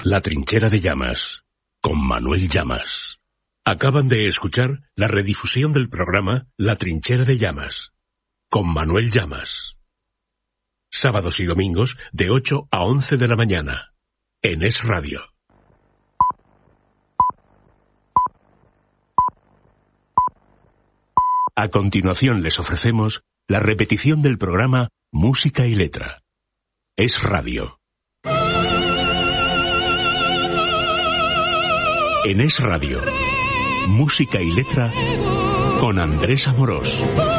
La Trinchera de Llamas, con Manuel Llamas. Acaban de escuchar la redifusión del programa La Trinchera de Llamas, con Manuel Llamas. Sábados y domingos de 8 a 11 de la mañana, en Es Radio. A continuación les ofrecemos la repetición del programa Música y Letra. Es Radio. En Es Radio, Música y Letra con Andrés Amorós.